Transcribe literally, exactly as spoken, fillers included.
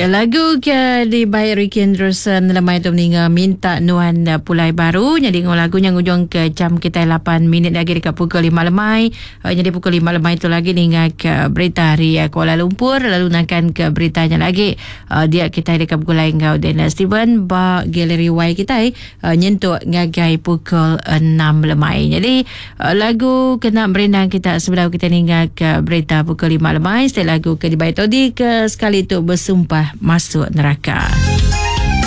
Okey, lagu ke di by Ricky Anderson lemai tu meninggal minta nuan uh, pulai baru. Jadi ngau lagu yang ujung ke jam kita lapan minit lagi dekat pukul lima lemai. Uh, jadi pukul lima lemai tu lagi dengan ke berita hari uh, Kuala Lumpur, lalu nakan ke beritanya lagi. Uh, dia kita dekat pukul lain ngau dan Steven ba galeri Y kita uh, nyentuk ngagai pukul enam lemai. Jadi uh, lagu kena berenang kita sebelum kita ningal ke berita pukul lima lemai. Setelah lagu ke di by Todi ke sekali tu bersumpah masuk neraka.